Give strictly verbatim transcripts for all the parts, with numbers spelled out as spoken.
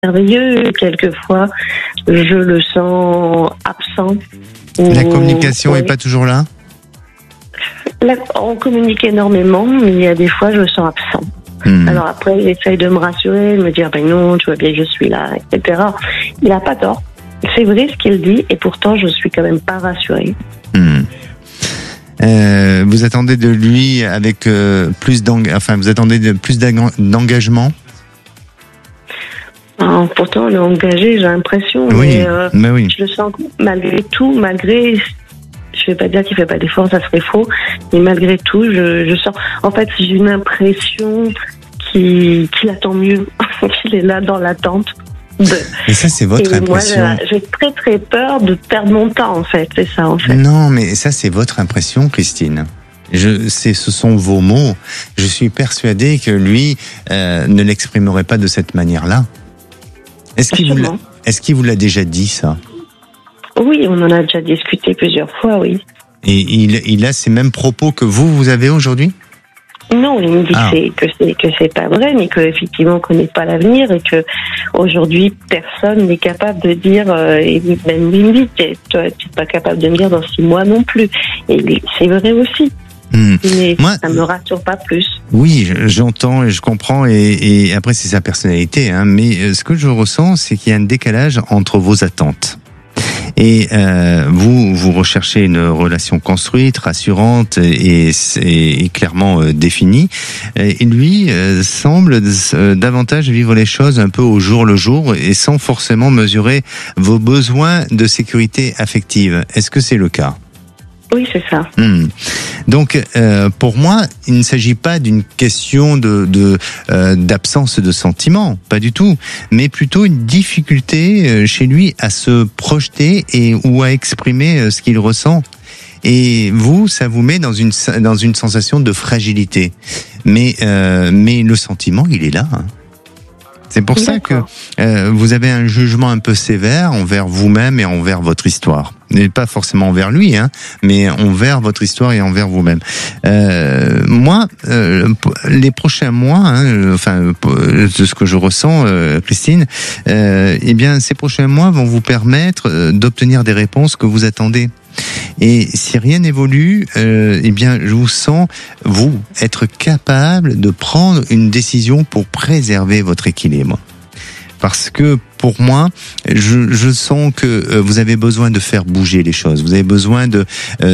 merveilleux. Quelquefois, je le sens absent. La communication n'est oui. pas toujours là ? Là, on communique énormément, mais il y a des fois, je le sens absent. Mmh. Alors après, il essaye de me rassurer, de me dire, ben non, tu vois bien que je suis là, et cetera. Il n'a pas tort. C'est vrai ce qu'il dit, et pourtant, je suis quand même pas rassurée. Mmh. Euh, vous attendez de lui avec euh, plus d'engagement, enfin, vous attendez de plus d'engagement ? Alors, pourtant, on est engagé, j'ai l'impression, oui, mais, euh, mais oui. je le sens malgré tout, malgré... Je ne vais pas dire qu'il ne fait pas d'efforts, ça serait faux. Mais malgré tout, je, je sens... En fait, j'ai une impression qu'il, qu'il attend mieux, qu'il est là dans l'attente. De... Et ça, c'est votre Et impression. Moi, j'ai très très peur de perdre mon temps, en fait. C'est ça, en fait. Non, mais ça, c'est votre impression, Christine. Je, c'est, ce sont vos mots. Je suis persuadé que lui euh, ne l'exprimerait pas de cette manière-là. Est-ce qu'il, vous l'a, est-ce qu'il vous l'a déjà dit, ça ? Oui, on en a déjà discuté plusieurs fois, oui. Et il, il a ces mêmes propos que vous, vous avez aujourd'hui ? Non, il me dit ah. que, c'est, que, c'est, que c'est pas vrai, mais qu'effectivement on ne connaît pas l'avenir et que aujourd'hui personne n'est capable de dire, euh, et même lui me dit, toi tu n'es pas capable de me dire dans six mois non plus. Et c'est vrai aussi. Mmh. Mais Moi, ça me rassure pas plus. Oui, j'entends et je comprends, et, et après c'est sa personnalité, hein, mais ce que je ressens, c'est qu'il y a un décalage entre vos attentes. Et euh, vous, vous recherchez une relation construite, rassurante et, et, et clairement euh, définie. Et lui euh, semble euh, davantage vivre les choses un peu au jour le jour et sans forcément mesurer vos besoins de sécurité affective. Est-ce que c'est le cas ? Oui, c'est ça. Mmh. Donc, euh, pour moi, il ne s'agit pas d'une question de, de euh, d'absence de sentiments, pas du tout, mais plutôt une difficulté chez lui à se projeter et ou à exprimer ce qu'il ressent. Et vous, ça vous met dans une dans une sensation de fragilité. Mais euh, mais le sentiment, il est là. Hein. C'est pour D'accord. ça que euh, vous avez un jugement un peu sévère envers vous-même et envers votre histoire. Et pas forcément envers lui, hein, mais envers votre histoire et envers vous-même. Euh, moi, euh, les prochains mois, hein, enfin, de ce que je ressens, euh, Christine, euh, eh bien, ces prochains mois vont vous permettre d'obtenir des réponses que vous attendez. Et si rien n'évolue, euh, eh bien, je vous sens, vous, être capable de prendre une décision pour préserver votre équilibre. Parce que pour moi, je, je sens que vous avez besoin de faire bouger les choses. Vous avez besoin de,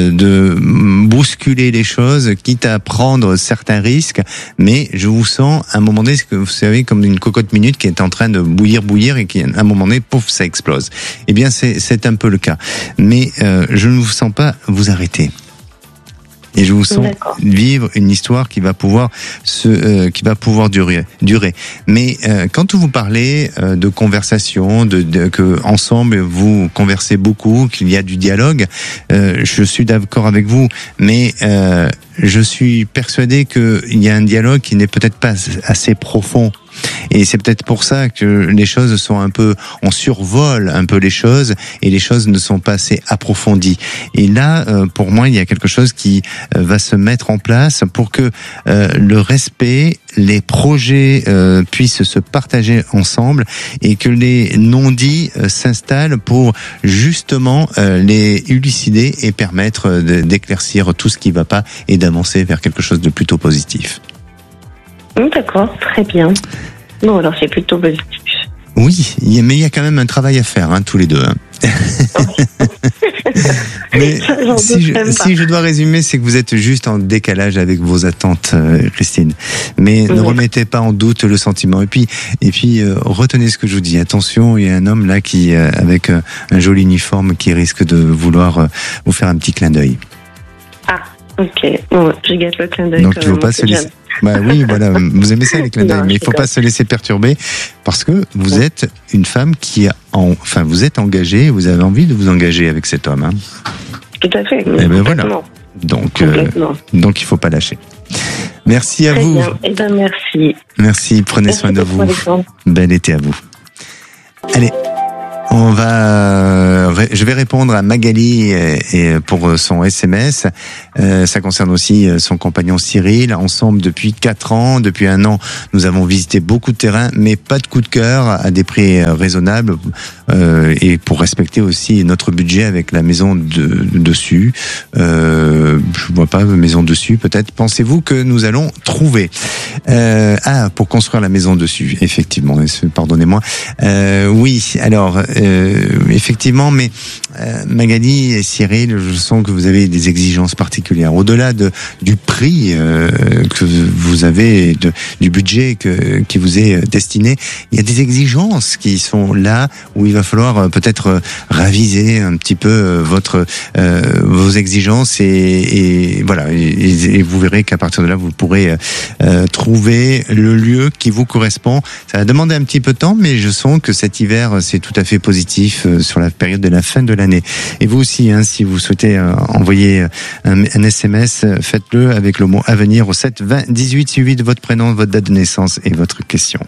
de bousculer les choses, quitte à prendre certains risques. Mais je vous sens, à un moment donné, vous savez, comme une cocotte minute qui est en train de bouillir, bouillir, et qui, à un moment donné, pouf, ça explose. Eh bien, c'est, c'est un peu le cas. Mais euh, je ne vous sens pas vous arrêter. Et je vous sens D'accord. vivre une histoire qui va pouvoir se, euh, qui va pouvoir durer, durer. Mais euh, quand vous parlez euh, de conversation, de, de que ensemble vous conversez beaucoup, qu'il y a du dialogue, euh, je suis d'accord avec vous. Mais euh, je suis persuadé qu'il y a un dialogue qui n'est peut-être pas assez profond. Et c'est peut-être pour ça que les choses sont un peu, on survole un peu les choses et les choses ne sont pas assez approfondies. Et là, pour moi, il y a quelque chose qui va se mettre en place pour que euh, le respect, les projets euh, puissent se partager ensemble et que les non-dits euh, s'installent pour justement euh, les élucider et permettre de, d'éclaircir tout ce qui ne va pas et d'avancer vers quelque chose de plutôt positif. D'accord, très bien. Bon, alors c'est plutôt positif. Oui, mais il y a quand même un travail à faire, hein, tous les deux. Hein. Mais si je, si je dois résumer, c'est que vous êtes juste en décalage avec vos attentes, euh, Christine. Mais oui. Ne remettez pas en doute le sentiment. Et puis, et puis euh, retenez ce que je vous dis. Attention, il y a un homme là qui, euh, avec euh, un joli uniforme, qui risque de vouloir euh, vous faire un petit clin d'œil. Ah, ok. Bon, je gâte le clin d'œil. Donc, il ne faut pas se laisser. Bah oui, voilà, vous aimez ça les clins d'œil, mais il faut pas se laisser perturber parce que vous ouais. êtes une femme qui a, en, enfin, vous êtes engagée, vous avez envie de vous engager avec cet homme. Hein. Tout à fait. Et ben voilà. Donc, euh, donc il faut pas lâcher. Merci à Très vous. Bien. Eh ben merci. Merci, prenez merci soin de vous. Alexandre. Bel été à vous. Allez, on On va, je vais répondre à Magali et pour son S M S. Euh, ça concerne aussi son compagnon Cyril. Ensemble depuis quatre ans, depuis un an, nous avons visité beaucoup de terrains, mais pas de coup de cœur, à des prix raisonnables euh, et pour respecter aussi notre budget avec la maison de, de dessus. Euh, je vois pas maison dessus. Peut-être. Pensez-vous que nous allons trouver euh, ah pour construire la maison dessus? Effectivement. Pardonnez-moi. Euh, oui. Alors. Euh, effectivement, mais euh, Magali et Cyril, je sens que vous avez des exigences particulières. Au-delà de, du prix euh, que vous avez, de, du budget que, qui vous est destiné, il y a des exigences qui sont là où il va falloir peut-être raviser un petit peu votre euh, vos exigences et, et voilà. Et, et vous verrez qu'à partir de là, vous pourrez euh, trouver le lieu qui vous correspond. Ça va demander un petit peu de temps, mais je sens que cet hiver, c'est tout à fait positif sur la période de la fin de l'année. Et vous aussi, hein, si vous souhaitez euh, envoyer un, un S M S, faites-le avec le mot avenir au sept vingt dix-huit, suivi de votre prénom, votre date de naissance et votre question.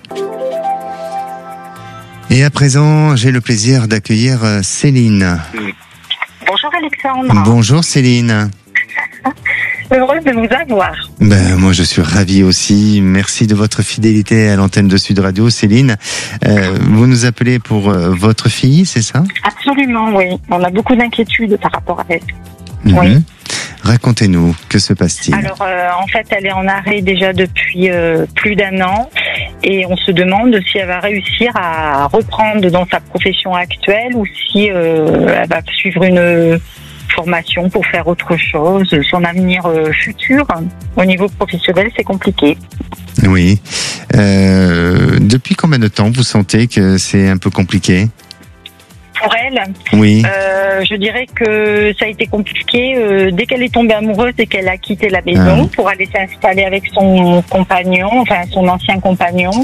Et à présent, j'ai le plaisir d'accueillir Céline. Bonjour Alexandre. Bonjour Céline. Heureuse de vous avoir. Ben, moi, je suis ravi aussi. Merci de votre fidélité à l'antenne de Sud Radio, Céline. Euh, vous nous appelez pour euh, votre fille, c'est ça? Absolument, oui. On a beaucoup d'inquiétudes par rapport à elle. Mmh. Oui. Racontez-nous, que se passe-t-il? Alors, euh, en fait, elle est en arrêt déjà depuis euh, plus d'un an et on se demande si elle va réussir à reprendre dans sa profession actuelle ou si euh, elle va suivre une formation pour faire autre chose. Son avenir euh, futur au niveau professionnel, c'est compliqué. Oui. Euh, depuis combien de temps vous sentez que c'est un peu compliqué? Pour elle, oui. euh, je dirais que ça a été compliqué euh, dès qu'elle est tombée amoureuse et qu'elle a quitté la maison ah. pour aller s'installer avec son compagnon, enfin son ancien compagnon.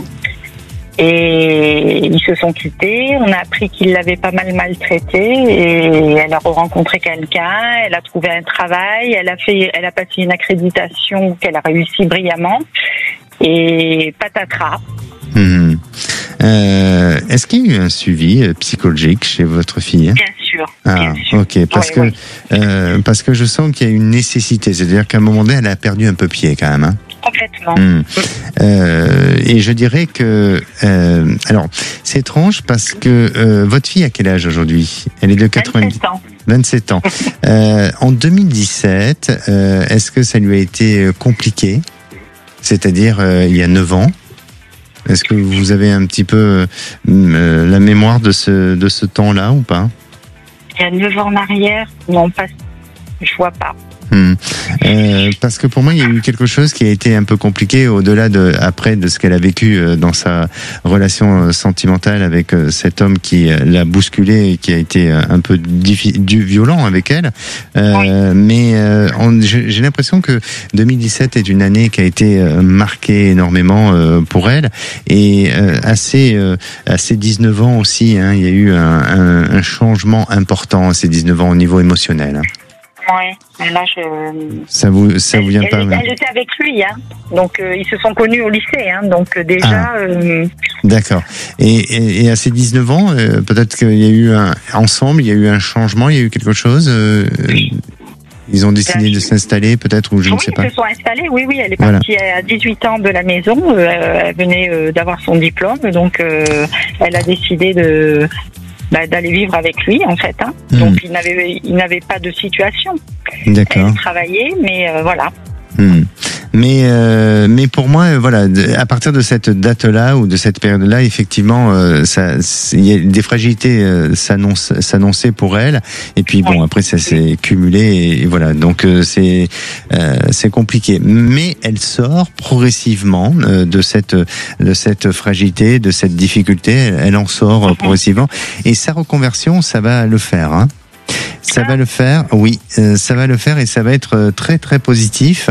Et ils se sont quittés. On a appris qu'il l'avait pas mal maltraité et elle a rencontré quelqu'un. Elle a trouvé un travail. Elle a fait, elle a passé une accréditation qu'elle a réussi brillamment. Et patatras. Mmh. Euh, est-ce qu'il y a eu un suivi psychologique chez votre fille? Bien sûr. Ah, bien sûr. ok. Parce oui, que oui. Euh, parce que je sens qu'il y a une nécessité. C'est-à-dire qu'à un moment donné, elle a perdu un peu pied quand même. Hein. Complètement. Mmh. Euh, et je dirais que euh, alors c'est étrange parce que euh, votre fille a quel âge aujourd'hui? Elle est de quatre-vingt-dix vingt-sept ans. vingt-sept ans. euh, en deux mille dix-sept, euh, est-ce que ça lui a été compliqué? C'est-à-dire euh, il y a neuf ans. Est-ce que vous avez un petit peu euh, la mémoire de ce de ce temps-là ou pas? Il y a neuf ans en arrière, non pas, je vois pas. Hum. Euh, parce que pour moi, il y a eu quelque chose qui a été un peu compliqué au-delà de après de ce qu'elle a vécu dans sa relation sentimentale avec cet homme qui l'a bousculée et qui a été un peu diffi- du violent avec elle. Euh, oui. Mais euh, on, j'ai, j'ai l'impression que deux mille dix-sept est une année qui a été marquée énormément euh, pour elle et euh, à ses euh, à ses dix-neuf ans aussi, hein, il y a eu un, un, un changement important à ses dix-neuf ans au niveau émotionnel. Oui, mais là je. Ça vous, ça vous vient elle, pas. Elle, elle était avec lui, hein. Donc euh, ils se sont connus au lycée, hein. Donc euh, déjà. Ah. Euh... D'accord. Et, et, et à ces dix-neuf ans, euh, peut-être qu'il y a eu un ensemble, il y a eu un changement, il y a eu quelque chose. Euh, ils ont décidé de s'installer, peut-être, ou je oui, ne sais pas. Ils se sont installés. Oui, oui. Elle est partie voilà. à dix-huit ans de la maison. Euh, elle venait euh, d'avoir son diplôme, donc euh, elle a décidé de. Bah, d'aller vivre avec lui en fait hein. Mmh. Donc il n'avait il n'avait pas de situation. D'accord. Elle travaillait mais euh, voilà. Mmh. Mais euh, mais pour moi voilà, à partir de cette date-là ou de cette période-là, effectivement, euh, ça, il y a des fragilités euh, s'annonce, s'annonçaient pour elle. Et puis bon, oui. après ça s'est cumulé et, et voilà. Donc euh, c'est euh, c'est compliqué. Mais elle sort progressivement euh, de cette de cette fragilité, de cette difficulté. Elle, elle en sort mm-hmm. progressivement. Et sa reconversion, ça va le faire. Hein. Ça va le faire, oui, euh, ça va le faire et ça va être très très positif.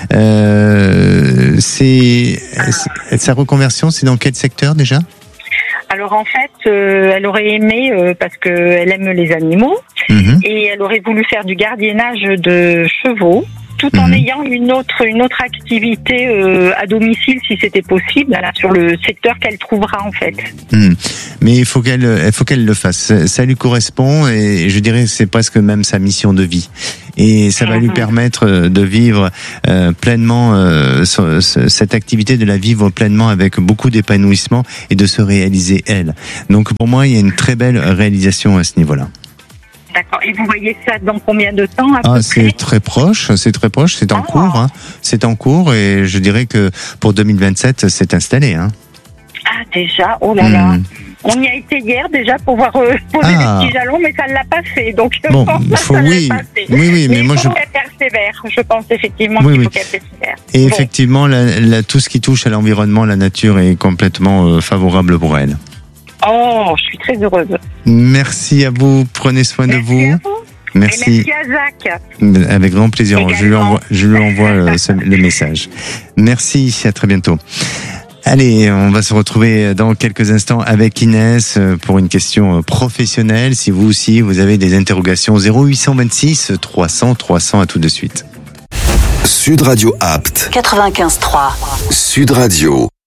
Euh, c'est, c'est sa reconversion, c'est dans quel secteur déjà? Alors en fait, euh, elle aurait aimé euh, parce que elle aime les animaux mmh. et elle aurait voulu faire du gardiennage de chevaux. tout en mmh. ayant une autre une autre activité euh, à domicile si c'était possible, là, sur le secteur qu'elle trouvera en fait. Mmh. Mais il faut qu'elle il faut qu'elle le fasse. Ça lui correspond et je dirais que c'est presque même sa mission de vie. Et ça va mmh. lui permettre de vivre euh, pleinement euh, cette activité, de la vivre pleinement avec beaucoup d'épanouissement et de se réaliser elle. Donc pour moi, il y a une très belle réalisation à ce niveau-là. D'accord. Et vous voyez ça dans combien de temps à ah, peu c'est près très proche, c'est très proche, c'est en oh. cours. Hein. C'est en cours et je dirais que pour deux mille vingt-sept, c'est installé. Hein. Ah déjà, oh là là. Mmh. On y a été hier déjà pour voir euh, poser ah. des petits jalons, mais ça ne l'a pas fait. Donc bon, ça, faut, ça oui, l'a pas fait. oui, oui, mais, mais moi il faut je. qu'elle persévère. Je pense effectivement oui, qu'il oui. faut qu'elle persévère. Et bon. effectivement, la, la, tout ce qui touche à l'environnement, la nature est complètement euh, favorable pour elle. Oh, je suis très heureuse. Merci à vous. Prenez soin merci de vous. À vous. Merci. Et merci à Zach. Avec grand plaisir. Également. Je lui envoie, je lui envoie le, le message. Merci. À très bientôt. Allez, on va se retrouver dans quelques instants avec Inès pour une question professionnelle. Si vous aussi, vous avez des interrogations, zéro huit cent vingt-six trois cents trois cents, à tout de suite. Sud Radio Apt. quatre-vingt-quinze trois. Sud Radio.